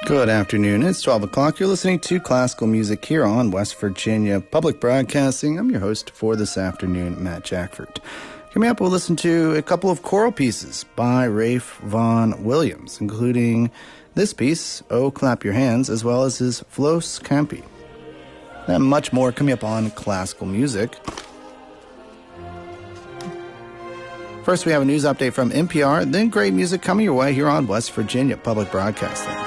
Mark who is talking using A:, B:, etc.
A: Good afternoon. It's 12 o'clock. You're listening to classical music here on West Virginia Public Broadcasting. I'm your host for this afternoon, Matt Jackford. Coming up, we'll listen to a couple of choral pieces by Ralph Vaughan Williams, including this piece, Oh Clap Your Hands, as well as his Vlos Campi. And much more coming up on classical music. First, we have a news update from NPR, then great music coming your way here on West Virginia Public Broadcasting.